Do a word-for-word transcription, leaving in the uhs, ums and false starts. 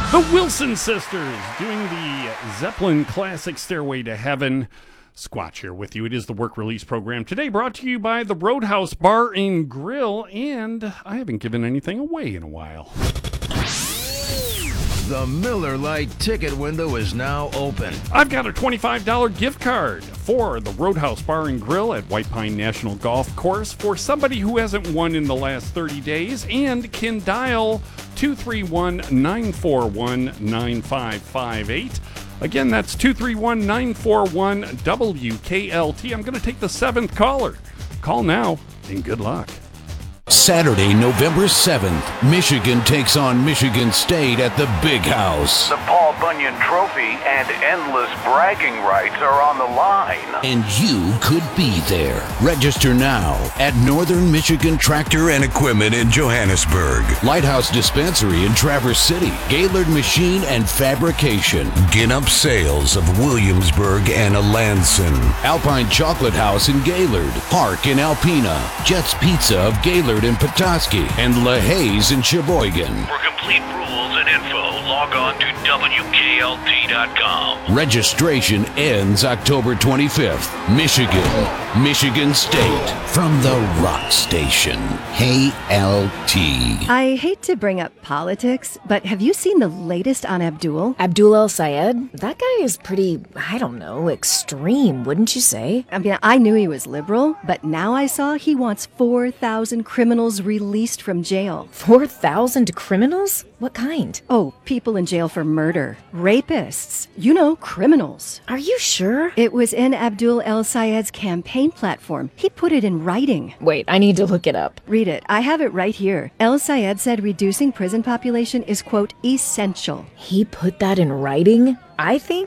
The Wilson Sisters doing the Zeppelin classic Stairway to Heaven. Squatch here with you. It is the work release program today, brought to you by the Roadhouse Bar and Grill, and I haven't given anything away in a while. The Miller Lite ticket window is now open. I've got a twenty-five dollars gift card for the Roadhouse Bar and Grill at White Pine National Golf Course for somebody who hasn't won in the last thirty days and can dial two three one, nine four one, nine five five eight. Again, that's two three one, nine four one, W K L T. I'm going to take the seventh caller. Call now, and good luck. Saturday, November seventh, Michigan takes on Michigan State at the Big House. The Paul Bunyan Trophy and endless bragging rights are on the line. And you could be there. Register now at Northern Michigan Tractor and Equipment in Johannesburg, Lighthouse Dispensary in Traverse City, Gaylord Machine and Fabrication, Ginup Sales of Williamsburg and Alanson, Alpine Chocolate House in Gaylord, Park in Alpena, Jets Pizza of Gaylord in Petoskey, and LaHaye's in Sheboygan. For complete rules and info, log on to W K L T dot com. Registration ends October twenty-fifth. Michigan, Michigan State, from the Rock Station. K L T. I hate to bring up politics, but have you seen the latest on Abdul? Abdul El-Sayed? That guy is pretty, I don't know, extreme, wouldn't you say? I mean, I knew he was liberal, but now I saw he wants four thousand criminals released from jail. four thousand criminals? What kind? Oh, people in jail for murder. Rapists. You know, criminals. Are you sure? It was in Abdul El-Sayed's campaign platform. He put it in writing. Wait, I need to look it up. Read it. I have it right here. El-Sayed said reducing prison population is, quote, essential. He put that in writing? I think